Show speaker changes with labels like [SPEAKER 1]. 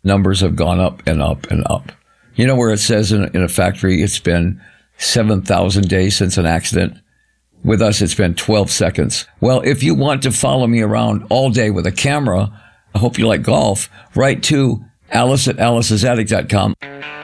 [SPEAKER 1] numbers have gone up and up and up. You know where it says in a factory it's been 7,000 days since an accident? With us, it's been 12 seconds. Well, if you want to follow me around all day with a camera, I hope you like golf, write to Alice at Alice'sAttic.com.